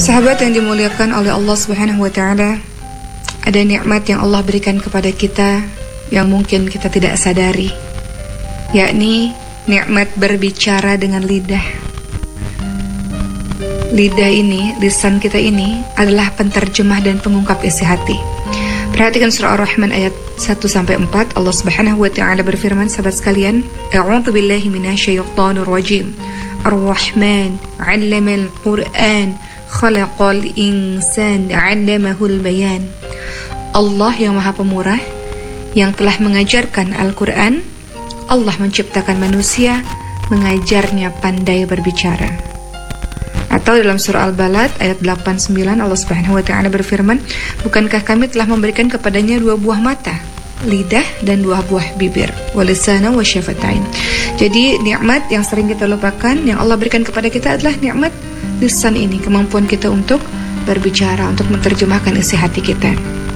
Sahabat yang dimuliakan oleh Allah Subhanahu wa taala, ada nikmat yang Allah berikan kepada kita yang mungkin kita tidak sadari, yakni nikmat berbicara dengan lidah. Lidah ini, lisan kita ini adalah penterjemah dan pengungkap isi hati. Perhatikan surah Ar-Rahman ayat 1-4. Allah Subhanahu wa taala berfirman, sahabat sekalian, A'udzu billahi minasyaitonir rajim. Ar-Rahman 'allamal Qur'an, khalaqal insan 'allamahul bayan. Allah yang Maha Pemurah yang telah mengajarkan Al-Qur'an. Allah menciptakan manusia, mengajarnya pandai berbicara. Atau dalam surah Al-Balad ayat 8-9 Allah Subhanahu wa taala berfirman, bukankah kami telah memberikan kepadanya 2 buah mata, lidah dan 2 buah bibir, walisana wa syafatain. Jadi nikmat yang sering kita lupakan yang Allah berikan kepada kita adalah nikmat lisan ini, kemampuan kita untuk berbicara, untuk menerjemahkan isi hati kita.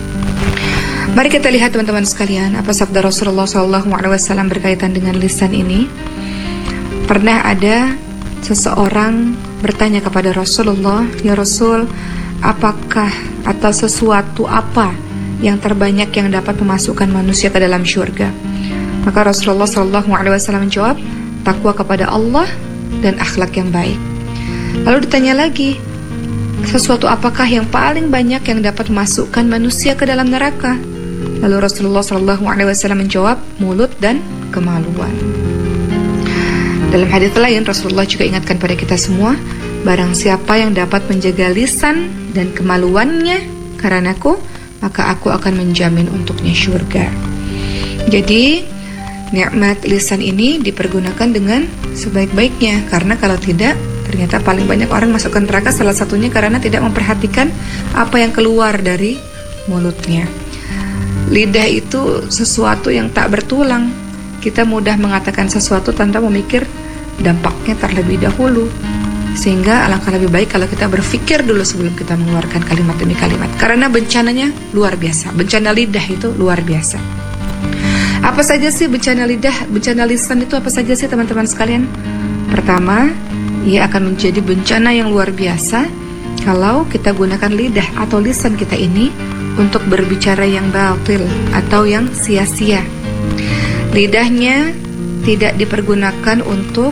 Mari kita lihat teman-teman sekalian, apa sabda Rasulullah SAW berkaitan dengan lisan ini. Pernah ada seseorang bertanya kepada Rasulullah, ya Rasul, apakah atau sesuatu apa yang terbanyak yang dapat memasukkan manusia ke dalam syurga? Maka Rasulullah SAW menjawab, takwa kepada Allah dan akhlak yang baik. Lalu ditanya lagi, sesuatu apakah yang paling banyak yang dapat memasukkan manusia ke dalam neraka? Lalu Rasulullah SAW menjawab, mulut dan kemaluan. Dalam hadits lain Rasulullah juga ingatkan pada kita semua, barang siapa yang dapat menjaga lisan dan kemaluannya karenaku, maka aku akan menjamin untuknya syurga. Jadi nikmat lisan ini dipergunakan dengan sebaik-baiknya, karena kalau tidak, ternyata paling banyak orang masuk ke neraka salah satunya karena tidak memperhatikan apa yang keluar dari mulutnya. Lidah itu sesuatu yang tak bertulang. Kita mudah mengatakan sesuatu tanpa memikir dampaknya terlebih dahulu, sehingga alangkah lebih baik kalau kita berpikir dulu sebelum kita mengeluarkan kalimat demi kalimat, karena bencananya luar biasa. Bencana lidah itu luar biasa. Apa saja sih bencana lidah, bencana lisan itu apa saja sih teman-teman sekalian? Pertama, ia akan menjadi bencana yang luar biasa kalau kita gunakan lidah atau lisan kita ini untuk berbicara yang batil atau yang sia-sia. Lidahnya tidak dipergunakan untuk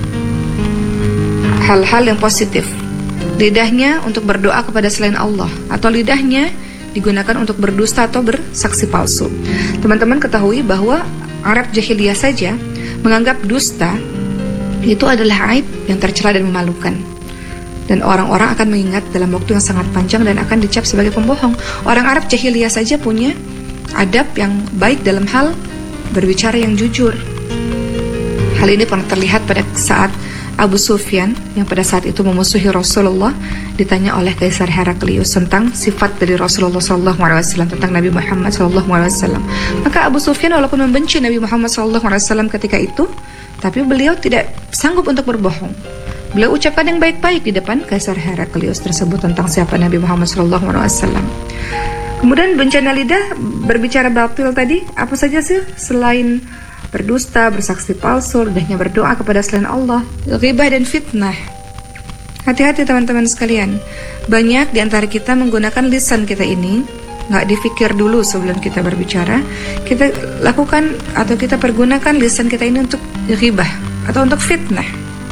hal-hal yang positif. Lidahnya untuk berdoa kepada selain Allah, atau lidahnya digunakan untuk berdusta atau bersaksi palsu. Teman-teman ketahui bahwa Arab jahiliyah saja menganggap dusta itu adalah aib yang tercela dan memalukan. Dan orang-orang akan mengingat dalam waktu yang sangat panjang dan akan dicap sebagai pembohong. Orang Arab jahiliyah saja punya adab yang baik dalam hal berbicara yang jujur. Hal ini pernah terlihat pada saat Abu Sufyan yang pada saat itu memusuhi Rasulullah ditanya oleh Kaisar Heraklius tentang sifat dari Rasulullah SAW, tentang Nabi Muhammad SAW. Maka Abu Sufyan walaupun membenci Nabi Muhammad SAW ketika itu, tapi beliau tidak sanggup untuk berbohong. Beliau ucapkan yang baik-baik di depan Kaisar Heraklius tersebut tentang siapa Nabi Muhammad SAW. Kemudian bencana lidah, berbicara batil tadi, apa saja sih selain berdusta, bersaksi palsu, lidahnya berdoa kepada selain Allah, ghibah dan fitnah. Hati-hati teman-teman sekalian. Banyak di antara kita menggunakan lisan kita ini, nggak dipikir dulu sebelum kita berbicara. Kita lakukan atau kita pergunakan lisan kita ini untuk ghibah atau untuk fitnah.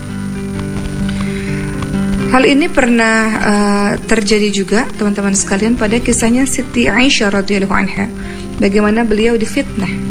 Hal ini pernah terjadi juga teman-teman sekalian pada kisahnya Siti Aisyah radhiyallahu anha, bagaimana beliau difitnah